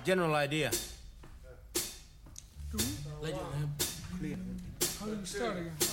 General idea. Do we? Let you have. How do you start again?